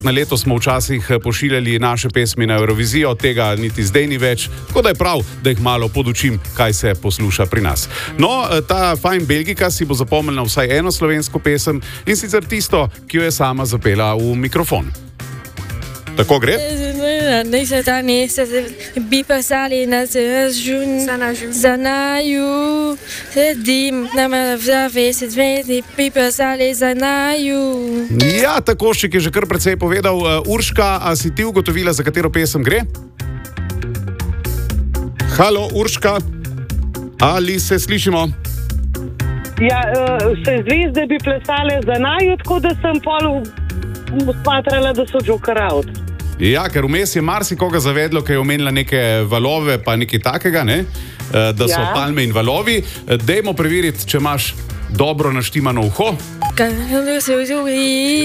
Na leto smo včasih pošiljali naše pesmi na Eurovizijo, tega niti zdaj ni več, tako da je prav, da jih malo podučim, kaj se posluša pri nas. No, ta fajn Belgika si bo zapomnila vsaj eno slovensko pesem, in sicer tisto, ki jo je sama zapela v mikrofon. Tako gre? Bi pasali na zanaju, sedim na zavesi dvezi, bi pasali zanaju. Ja, Takoščik je že kar precej povedal. Urška, a si ti ugotovila, za katero pesem gre? Halo, Urška, ali se slišimo? Ja, se zvezde bi plesale za naju, tako da sem pol smatrala, da so Joker out. Ja, ker vmes je marsikoga zavedlo, ker je omenila neke valove, pa nekaj takega, ne? Da so palme in valovi. Dajmo preveriti, če imaš dobro naštimano uho.